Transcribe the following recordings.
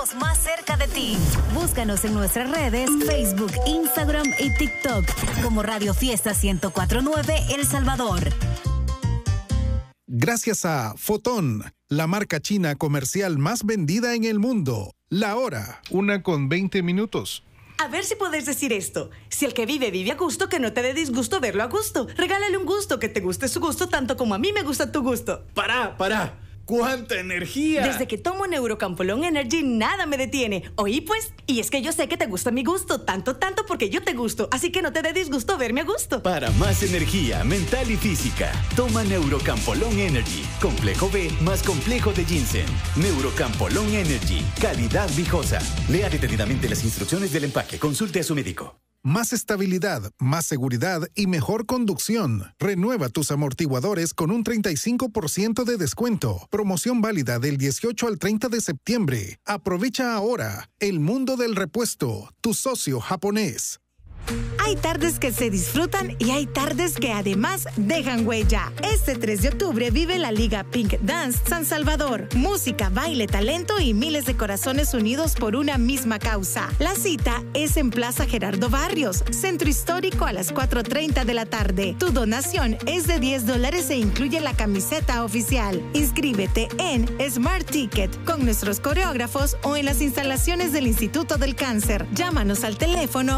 estamos más cerca de ti. Búscanos en nuestras redes, Facebook, Instagram y TikTok como Radio Fiesta 1049 El Salvador. Gracias a Fotón, la marca china comercial más vendida en el mundo. La hora, 1:20. A ver si puedes decir esto. Si el que vive vive a gusto, que no te dé disgusto verlo a gusto. Regálale un gusto, que te guste su gusto tanto como a mí me gusta tu gusto. ¡Para! ¡Cuánta energía! Desde que tomo Neurocampolón Energy, nada me detiene. Oí pues, y es que yo sé que te gusta mi gusto, tanto porque yo te gusto. Así que no te dé disgusto verme a gusto. Para más energía mental y física, toma Neurocampolón Energy. Complejo B más complejo de ginseng. Neurocampolón Energy. Calidad viejosa. Lea detenidamente las instrucciones del empaque. Consulte a su médico. Más estabilidad, más seguridad y mejor conducción. Renueva tus amortiguadores con un 35% de descuento. Promoción válida del 18 al 30 de septiembre. Aprovecha ahora. El mundo del repuesto. Tu socio japonés. Hay tardes que se disfrutan y hay tardes que además dejan huella. Este 3 de octubre vive la Liga Pink Dance San Salvador. Música, baile, talento y miles de corazones unidos por una misma causa. La cita es en Plaza Gerardo Barrios, Centro Histórico, a las 4:30 de la tarde. Tu donación es de $10 e incluye la camiseta oficial. Inscríbete en Smart Ticket con nuestros coreógrafos o en las instalaciones del Instituto del Cáncer. Llámanos al teléfono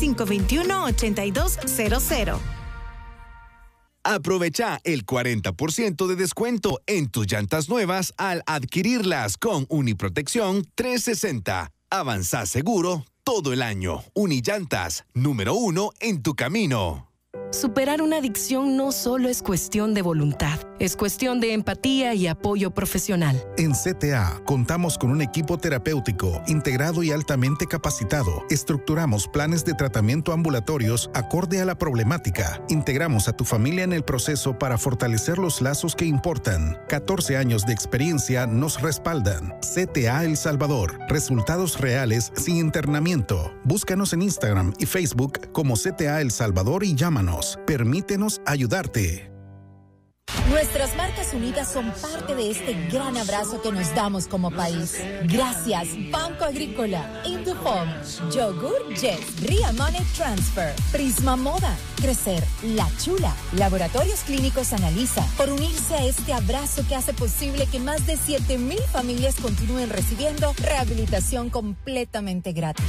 2521-8200. Aprovecha el 40% de descuento en tus llantas nuevas al adquirirlas con Uniprotección 360. Avanza seguro todo el año. Unillantas, número 1 en tu camino. Superar una adicción no solo es cuestión de voluntad, es cuestión de empatía y apoyo profesional. En CTA contamos con un equipo terapéutico integrado y altamente capacitado. Estructuramos planes de tratamiento ambulatorios acorde a la problemática. Integramos a tu familia en el proceso para fortalecer los lazos que importan. 14 años de experiencia nos respaldan. CTA El Salvador. Resultados reales sin internamiento. Búscanos en Instagram y Facebook como CTA El Salvador y llámanos. Permítenos ayudarte. Nuestras marcas unidas son parte de este gran abrazo que nos damos como país. Gracias, Banco Agrícola, Indufom, Yogur Yes, Ria Money Transfer, Prisma Moda, Crecer, La Chula, Laboratorios Clínicos Analiza, por unirse a este abrazo que hace posible que más de 7,000 familias continúen recibiendo rehabilitación completamente gratis.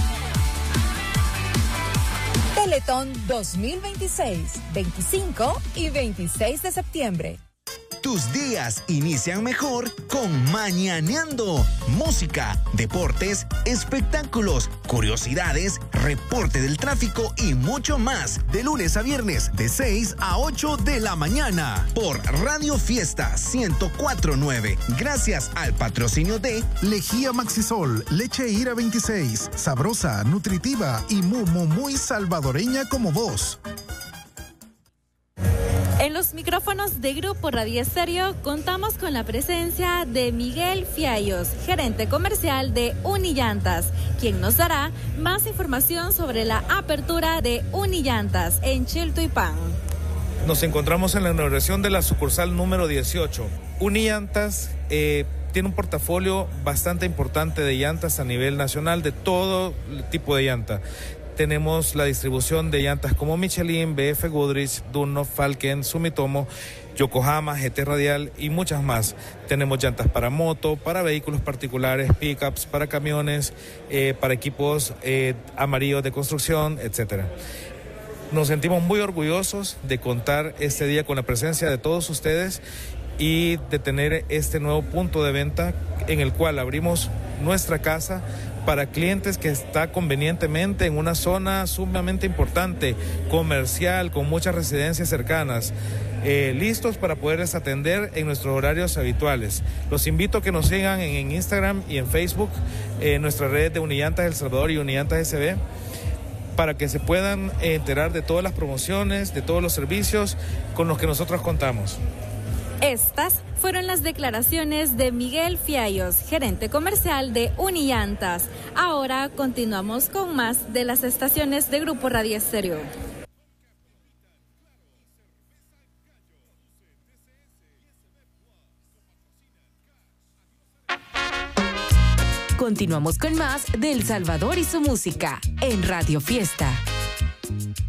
Teletón 2026, 25 y 26 de septiembre. Tus días inician mejor con Mañaneando. Música, deportes, espectáculos, curiosidades, reporte del tráfico y mucho más. De lunes a viernes, de 6 a 8 de la mañana. Por Radio Fiesta 1049. Gracias al patrocinio de Lejía Maxisol, leche Ira 26. Sabrosa, nutritiva y muy salvadoreña como vos. En los micrófonos de Grupo Radio Estéreo contamos con la presencia de Miguel Fiallos, gerente comercial de Unillantas, quien nos dará más información sobre la apertura de Unillantas en Chiltuypan. Nos encontramos en la inauguración de la sucursal número 18. Unillantas tiene un portafolio bastante importante de llantas a nivel nacional, de todo tipo de llanta. Tenemos la distribución de llantas como Michelin, BF Goodrich, Dunlop, Falken, Sumitomo, Yokohama, GT Radial y muchas más. Tenemos llantas para moto, para vehículos particulares, pickups, para camiones, para equipos amarillos de construcción, etcétera. Nos sentimos muy orgullosos de contar este día con la presencia de todos ustedes y de tener este nuevo punto de venta en el cual abrimos nuestra casa para clientes que está convenientemente en una zona sumamente importante, comercial, con muchas residencias cercanas, listos para poderles atender en nuestros horarios habituales. Los invito a que nos sigan en Instagram y en Facebook, en nuestras redes de Unillantas El Salvador y Unillantas SB, para que se puedan enterar de todas las promociones, de todos los servicios con los que nosotros contamos. Estas fueron las declaraciones de Miguel Fiallos, gerente comercial de Unillantas. Ahora continuamos con más de las estaciones de Grupo Radio Estéreo. Continuamos con más de El Salvador y su música en Radio Fiesta.